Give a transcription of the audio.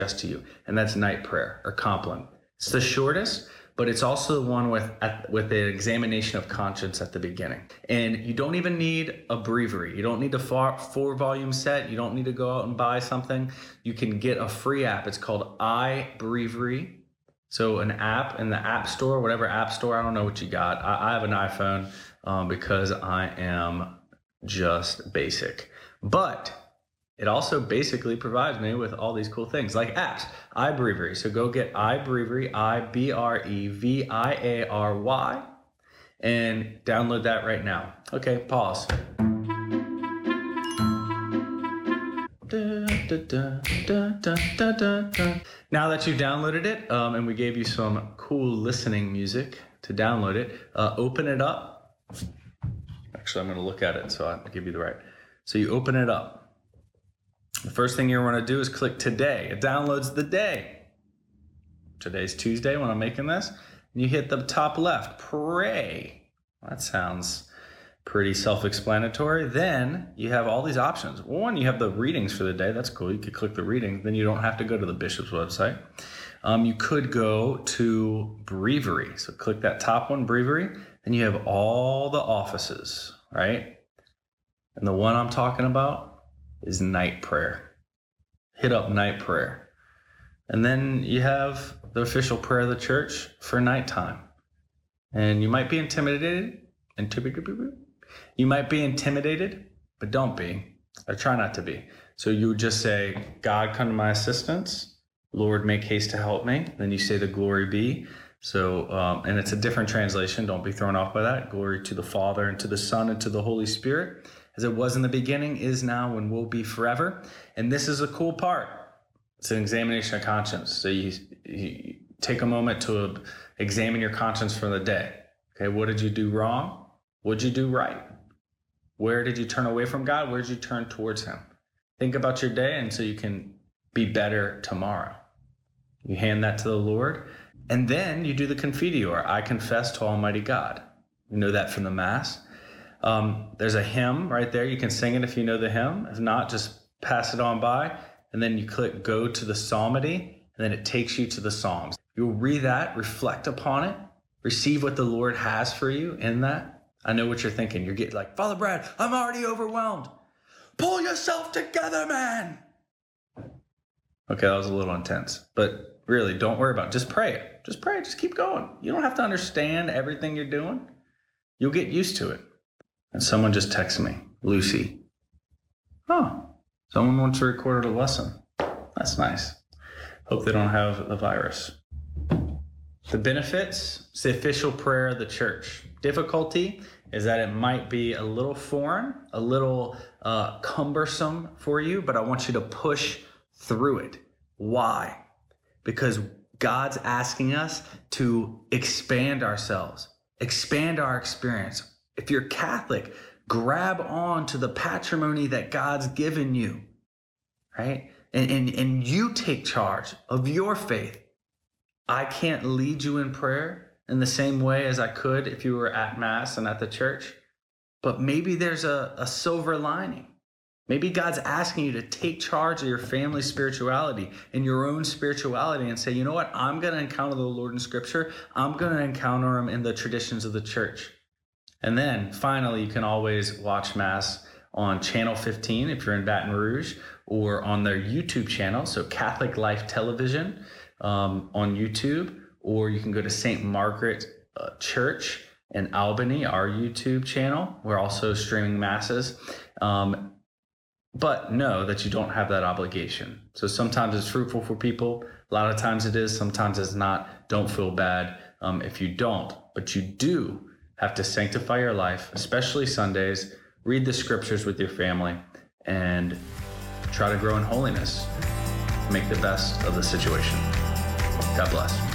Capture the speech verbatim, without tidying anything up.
suggest to you, and that's night prayer or Compline. It's the shortest, but it's also the one with at, with an examination of conscience at the beginning. And you don't even need a breviary. You don't need a four, four volume set. You don't need to go out and buy something. You can get a free app. It's called iBreviary. So an app in the App Store, whatever App Store, I don't know what you got. I, I have an iPhone um, because I am just basic. But it also basically provides me with all these cool things like apps, iBreviary. So go get iBreviary, I B R E V I A R Y, and download that right now. Okay, pause. Da, da, da, da, da, da, da, da. Now that you've downloaded it, um, and we gave you some cool listening music to download it, uh, open it up. Actually, I'm going to look at it so I can give you the right. So you open it up. The first thing you want to do is click today. It downloads the day. Today's Tuesday when I'm making this. And you hit the top left, pray. That sounds pretty self-explanatory. Then you have all these options. One, you have the readings for the day. That's cool. You could click the readings. Then you don't have to go to the bishop's website. Um, you could go to breviary. So click that top one, breviary. Then you have all the offices, right? And the one I'm talking about is night prayer. Hit up night prayer. And then you have the official prayer of the church for nighttime. And you might be intimidated. Intimidated. You might be intimidated, but don't be. Or try not to be. So you would just say, God, come to my assistance. Lord, make haste to help me. Then you say the glory be. So, um, and it's a different translation. Don't be thrown off by that. Glory to the Father and to the Son and to the Holy Spirit, as it was in the beginning, is now, and will be forever. And this is a cool part. It's an examination of conscience. So you, you take a moment to examine your conscience for the day. Okay, what did you do wrong? What did you do right? Where did you turn away from God? Where did you turn towards him? Think about your day, and so you can be better tomorrow. You hand that to the Lord, and then you do the Confiteor. I confess to Almighty God. You know that from the Mass. Um, there's a hymn right there. You can sing it if you know the hymn. If not, just pass it on by. And then you click go to the psalmody, and then it takes you to the Psalms. You'll read that, reflect upon it, receive what the Lord has for you in that. I know what you're thinking. You're getting like, Father Brad, I'm already overwhelmed. Pull yourself together, man. Okay, that was a little intense. But really, don't worry about it. Just pray it. Just pray it. Just keep going. You don't have to understand everything you're doing. You'll get used to it. And someone just texted me, Lucy. Oh, someone wants to record a lesson. That's nice. Hope they don't have the virus. The benefits, it's the official prayer of the church. Difficulty is that it might be a little foreign, a little uh, cumbersome for you, but I want you to push through it. Why? Because God's asking us to expand ourselves, expand our experience. If you're Catholic, grab on to the patrimony that God's given you, right? And, and, and you take charge of your faith. I can't lead you in prayer in the same way as I could if you were at Mass and at the church, but maybe there's a, a silver lining. Maybe God's asking you to take charge of your family's spirituality and your own spirituality and say, you know what? I'm going to encounter the Lord in Scripture. I'm going to encounter him in the traditions of the church. And then finally, you can always watch Mass on Channel fifteen if you're in Baton Rouge, or on their YouTube channel, so Catholic Life Television um, on YouTube, or you can go to Saint Margaret uh, Church in Albany, our YouTube channel. We're also streaming Masses. Um, but know that you don't have that obligation. So sometimes it's fruitful for people. A lot of times it is. Sometimes it's not. Don't feel bad um, if you don't. But you do have to sanctify your life, especially Sundays. Read the scriptures with your family and try to grow in holiness. Make the best of the situation. God bless.